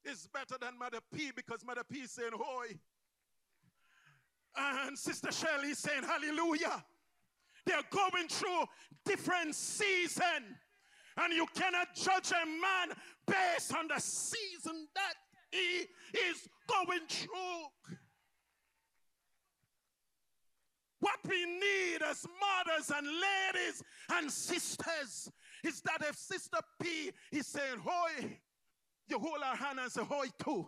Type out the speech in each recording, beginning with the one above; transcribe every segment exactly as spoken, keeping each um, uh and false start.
is better than Mother P, because Mother P is saying hoy. And Sister Shelley is saying hallelujah. They're going through different seasons. And you cannot judge a man based on the season that he is going through. What we need as mothers and ladies and sisters is that if Sister P is saying hoy, you hold her hand and say hoy too.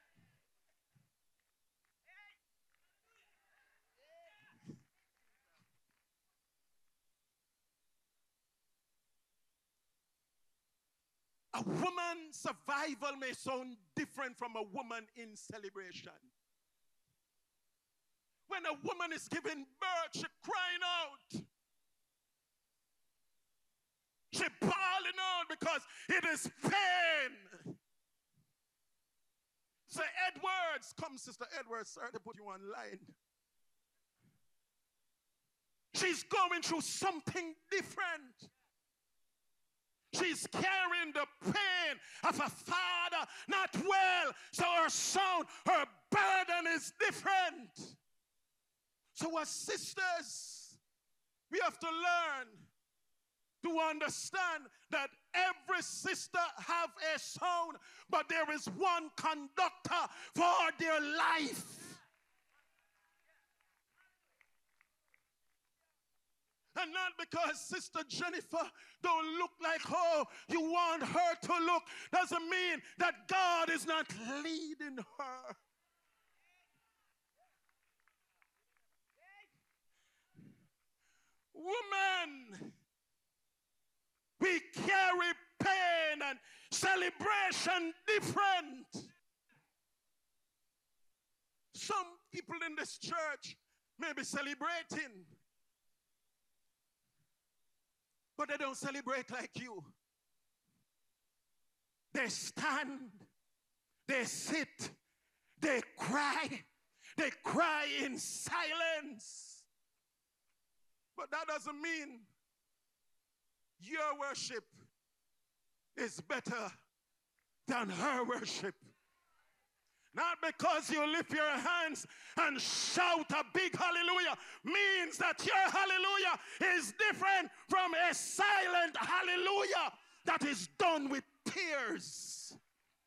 A woman's survival may sound different from a woman in celebration. When a woman is giving birth, she's crying out. She's bawling out because it is pain. Say, Edwards, come, Sister Edwards, sorry to put you online. She's going through something different. She's carrying the pain of a father not well. So her son, her burden is different. So as sisters, we have to learn to understand that every sister have a sound, but there is one conductor for their life. And not because Sister Jennifer don't look like how you want her to look doesn't mean that God is not leading her. Woman, we carry pain and celebration different. Some people in this church may be celebrating, but they don't celebrate like you. They stand, they sit, they cry, they cry in silence. But that doesn't mean your worship is better than her worship. Not because you lift your hands and shout a big hallelujah means that your hallelujah is different from a silent hallelujah that is done with tears.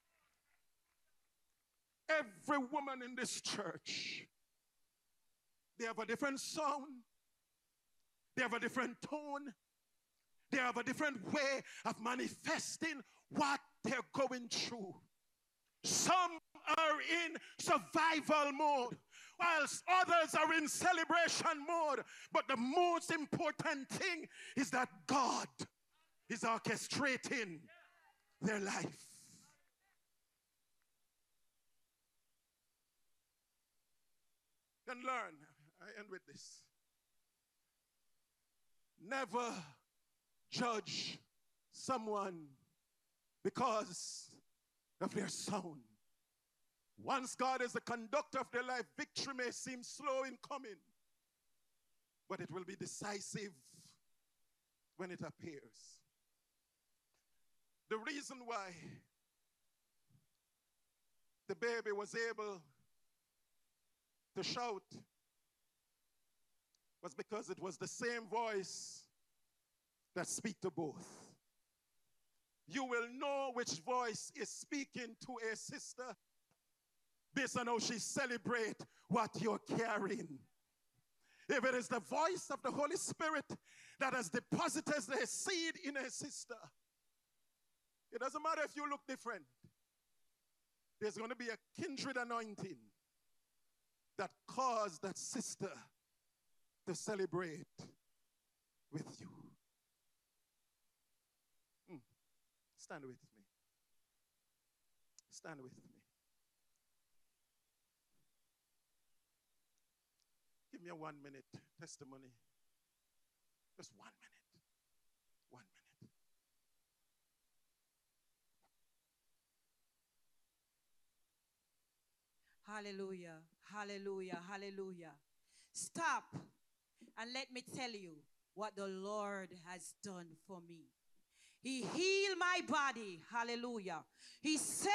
Every woman in this church, they have a different sound. They have a different tone. They have a different way of manifesting what they're going through. Some are in survival mode, whilst others are in celebration mode. But the most important thing is that God is orchestrating their life. And learn, I end with this. Never judge someone because of their sound. Once God is the conductor of their life, victory may seem slow in coming, but it will be decisive when it appears. The reason why the baby was able to shout was because it was the same voice that speaks to both. You will know which voice is speaking to a sister based on how she celebrates what you're carrying. If it is the voice of the Holy Spirit that has deposited the seed in a sister, it doesn't matter if you look different. There's going to be a kindred anointing that caused that sister to celebrate with you. Mm. Stand with me. Stand with me. Give me a one minute testimony. Just one minute. One minute. Hallelujah, hallelujah, hallelujah. Stop and let me tell you what the Lord has done for me. He healed my body, hallelujah. He said